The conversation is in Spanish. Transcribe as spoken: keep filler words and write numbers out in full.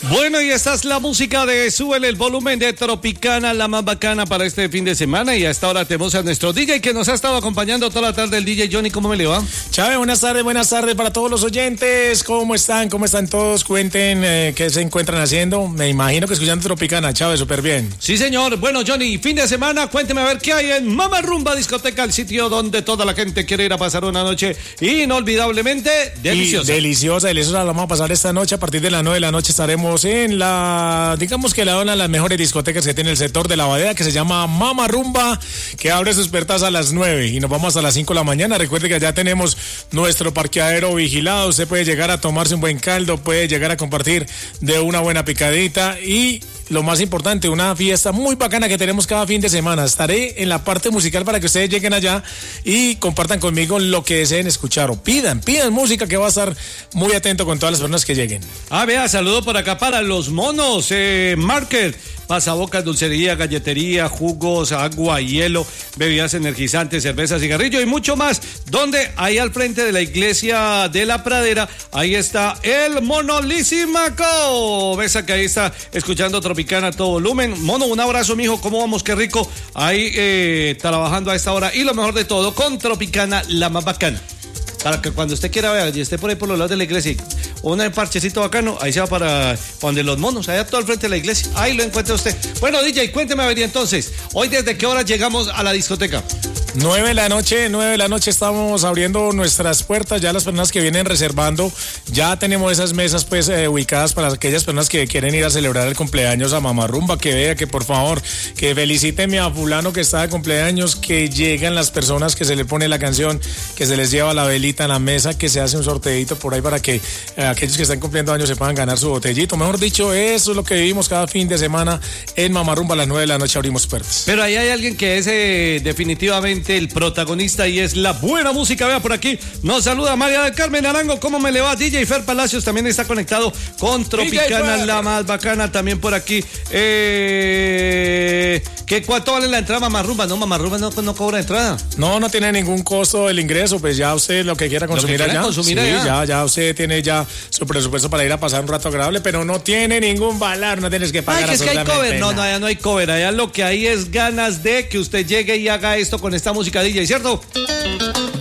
Bueno, y esta es la música de Súbele el Volumen de Tropicana, la más bacana para este fin de semana. Y a esta hora tenemos a nuestro D J que nos ha estado acompañando toda la tarde, el D J Johnny. ¿Cómo me le va? Chávez, buenas tardes, buenas tardes para todos los oyentes. ¿Cómo están? ¿Cómo están todos? Cuenten eh, qué se encuentran haciendo. Me imagino que escuchando Tropicana, Chávez, súper bien. Sí, señor. Bueno, Johnny, fin de semana, cuénteme a ver qué hay en Mama Rumba Discoteca, el sitio donde toda la gente quiere ir a pasar una noche inolvidablemente deliciosa. Y deliciosa, deliciosa. La vamos a pasar esta noche. A partir de las nueve de la noche estaremos en la, digamos que la una de las mejores discotecas que tiene el sector de la Badea, que se llama Mama Rumba, que abre sus puertas a las nueve y nos vamos hasta las cinco de la mañana. Recuerde que allá tenemos nuestro parqueadero vigilado. Usted puede llegar a tomarse un buen caldo, puede llegar a compartir de una buena picadita y lo más importante, una fiesta muy bacana que tenemos cada fin de semana. Estaré en la parte musical para que ustedes lleguen allá y compartan conmigo lo que deseen escuchar o pidan, pidan música, que va a estar muy atento con todas las personas que lleguen. Ah, vea, saludo por acá para los monos, eh, Market, pasabocas, dulcería, galletería, jugos, agua, hielo, bebidas energizantes, cerveza, cigarrillo y mucho más. Donde ahí al frente de la iglesia de la Pradera, ahí está el Mono Lisímaco. Ves que ahí está escuchando Tropicana a todo volumen. Mono, un abrazo, mijo, ¿cómo vamos? Qué rico. Ahí eh, trabajando a esta hora. Y lo mejor de todo, con Tropicana, la más bacana. Para que cuando usted quiera ver y esté por ahí por los lados de la iglesia, un parchecito bacano, ahí se va para donde los monos, allá todo al frente de la iglesia. Ahí lo encuentra usted. Bueno, D J, cuénteme a ver entonces, hoy desde qué hora llegamos a la discoteca. Nueve de la noche, nueve de la noche estamos abriendo nuestras puertas. Ya las personas que vienen reservando, ya tenemos esas mesas pues eh, ubicadas para aquellas personas que quieren ir a celebrar el cumpleaños a Mama Rumba. Que vea, que por favor, que felicíteme a fulano que está de cumpleaños, que llegan las personas, que se le pone la canción, que se les lleva la velita en la mesa, que se hace un sorteito por ahí para que eh, aquellos que están cumpliendo años se puedan ganar su botellito. Mejor dicho, eso es lo que vivimos cada fin de semana en Mama Rumba. A las nueve de la noche abrimos puertas. Pero ahí hay alguien que es eh, definitivamente el protagonista y es la buena música. Vea, por aquí nos saluda María del Carmen Arango. ¿Cómo me le va? D J Fer Palacios también está conectado con Tropicana, la más bacana. También por aquí eh, ¿qué cuánto vale la entrada Mama Rumba? No, Mama Rumba no, no cobra entrada. No, no tiene ningún costo el ingreso. Pues ya usted lo que quiera consumir que allá consumir sí, allá. ya, ya usted tiene ya su presupuesto para ir a pasar un rato agradable, pero no tiene ningún valor, no tienes que pagar. Ay, que es que hay cover. No, no, allá no hay cover. Allá lo que hay es ganas de que usted llegue y haga esto con esta música, D J, ¿cierto?